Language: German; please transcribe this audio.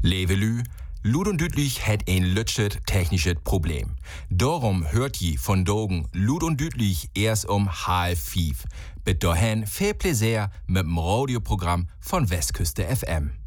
Levelü, Lud und Dütlich hat ein lütschet technisches Problem. Darum hört je von Dogen Lud und Dütlich erst um 4:30. Bis dahin viel Plaisir mit dem Radioprogramm von Westküste FM.